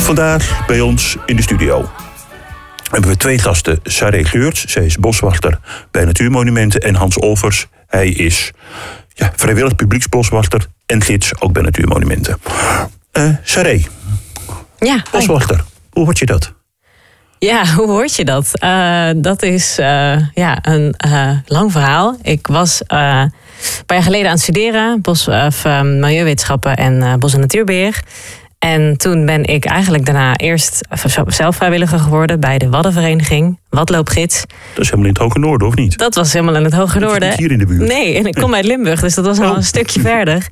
Vandaag bij ons in de studio hebben we 2 gasten. Saré Geurts, zij is boswachter bij Natuurmonumenten. En Hans Olvers, hij is vrijwillig publieksboswachter en gids ook bij Natuurmonumenten. Saré, boswachter, hoe hoort je dat? Ja, hoe hoort je dat? Dat is een lang verhaal. Ik was een paar jaar geleden aan het studeren, milieuwetenschappen en bos- en natuurbeheer. En toen ben ik eigenlijk daarna eerst zelf vrijwilliger geworden bij de Waddenvereniging, Wadloopgids. Dat is helemaal in het Hoge Noorden, of niet? Dat was helemaal in het Hoge Noorden. Hier in de buurt? Nee, en ik kom uit Limburg, dus dat was al een stukje verder.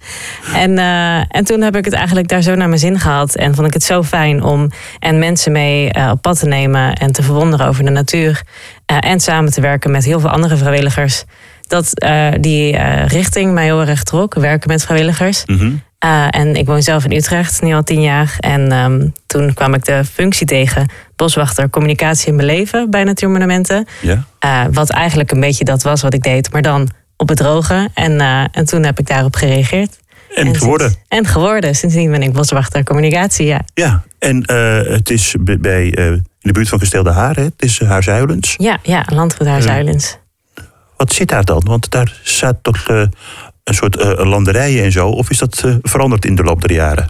En toen heb ik het eigenlijk daar zo naar mijn zin gehad. En vond ik het zo fijn om mensen mee op pad te nemen en te verwonderen over de natuur. En samen te werken met heel veel andere vrijwilligers. Dat die richting mij heel erg trok, werken met vrijwilligers. Mm-hmm. En ik woon zelf in Utrecht, nu al 10 jaar. En toen kwam ik de functie tegen, boswachter communicatie en beleven bij Natuurmonumenten. Ja. Wat eigenlijk een beetje dat was wat ik deed, maar dan op het droge. En toen heb ik daarop gereageerd. En geworden. En geworden. Sindsdien ben ik boswachter communicatie, ja. Ja, en het is bij in de buurt van Kasteel de Haar, hè? Het is Haarzuilens. Ja, landgoed Haarzuilens. Wat zit daar dan? Want daar staat toch een soort landerijen en zo. Of is dat veranderd in de loop der jaren?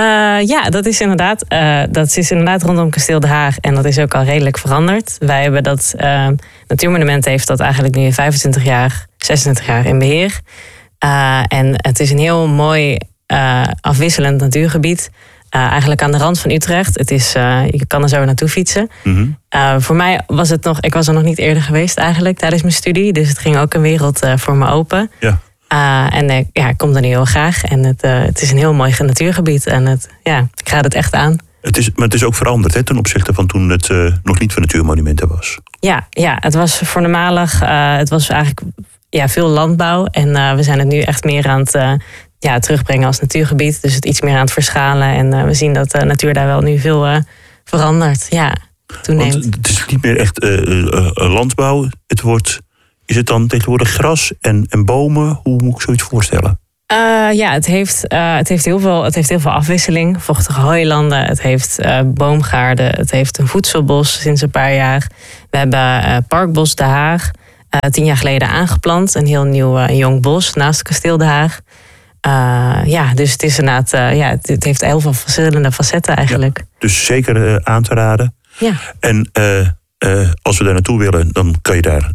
Dat is inderdaad rondom Kasteel de Haar. En dat is ook al redelijk veranderd. Wij hebben dat, Natuurmonumenten heeft dat eigenlijk nu 26 jaar in beheer. En het is een heel mooi afwisselend natuurgebied. Eigenlijk aan de rand van Utrecht. Het is, je kan er zo naartoe fietsen. Mm-hmm. Voor mij was het nog, ik was er nog niet eerder geweest eigenlijk tijdens mijn studie. Dus het ging ook een wereld voor me open. Ja. Ik kom er nu heel graag. En het is een heel mooi natuurgebied. En ik raad het echt aan. Maar het is ook veranderd, hè, ten opzichte van toen het nog niet van Natuurmonumenten was. Ja, het was voormalig. Het was eigenlijk veel landbouw. En we zijn het nu echt meer aan het terugbrengen als natuurgebied. Dus het iets meer aan het verschalen. En we zien dat de natuur daar wel nu veel verandert. Ja, toeneemt. Want het is niet meer echt landbouw. Is het dan tegenwoordig gras en bomen? Hoe moet ik zoiets voorstellen? Het heeft heel veel afwisseling. Vochtige hooilanden, het heeft boomgaarden, het heeft een voedselbos sinds een paar jaar. We hebben Parkbos de Haag, 10 jaar geleden aangeplant. Een heel nieuw jong bos naast Kasteel de Haag. Dus het is inderdaad, het heeft heel veel verschillende facetten eigenlijk. Ja, dus zeker aan te raden. Ja. En als we daar naartoe willen, dan kan je daar...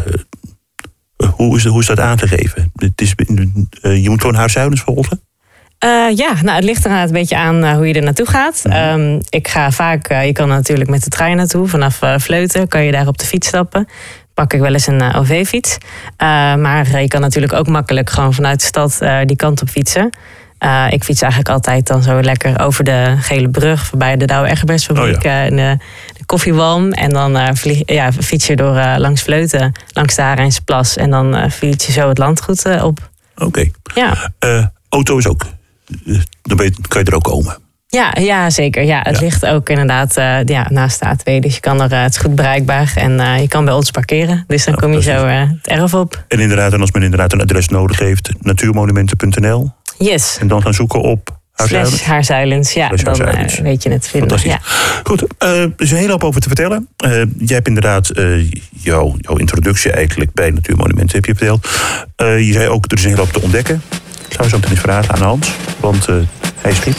Hoe is dat aangegeven? Je moet gewoon Haarzuilens volgen? Het ligt er een beetje aan hoe je er naartoe gaat. Ik ga vaak, je kan natuurlijk met de trein naartoe. Vanaf Vleuten kan je daar op de fiets stappen. Pak ik wel eens een OV-fiets. Maar je kan natuurlijk ook makkelijk gewoon vanuit de stad die kant op fietsen. Ik fiets eigenlijk altijd dan zo lekker over de Gele Brug, voorbij de Douwe Egbertsfabriek en de Koffiewalm. En dan fiets je door langs Vleuten, langs de Harijnse Plas. En dan fiets je zo het landgoed op. Oké. Ja. Auto is ook, dan kan je er ook komen. Ja, zeker. Ja, het ligt ook inderdaad naast de A2. Dus je kan het is goed bereikbaar. En je kan bij ons parkeren. Dus dan kom je zo het erf op. En inderdaad, en als men inderdaad een adres nodig heeft, natuurmonumenten.nl. Yes. En dan gaan zoeken op Haarzuilens. Haarzuilens, dan weet je het vinden. Fantastisch. Ja. Goed, er is een hele hoop over te vertellen. Jij hebt inderdaad jouw introductie eigenlijk bij Natuurmonumenten heb je verteld. Je zei ook, er is een hele hoop te ontdekken. Ik zou zo meteen eens vragen aan Hans, want hij is gids.